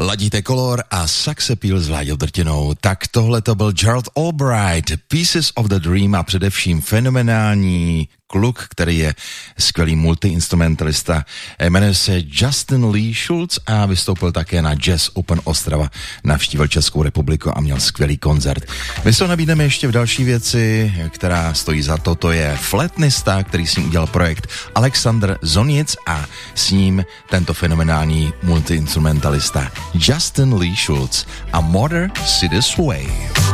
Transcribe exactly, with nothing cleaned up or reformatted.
Ladíte Color a Sax Appeal s Láďou Drtinou. Tak tohle to byl Gerald Albright, Pieces of the Dream a především fenomenální kluk, který je skvělý multiinstrumentalista. Jmenuje se Justin Lee Schulz a vystoupil také na Jazz Open Ostrava, navštívil Českou republiku a měl skvělý koncert. My se nabídneme ještě v další věci, která stojí za to, to je flétnista, který s ním udělal projekt Alexander Zonic a s ním tento fenomenální multiinstrumentalista Justin Lee Schulz a Mother See This Way.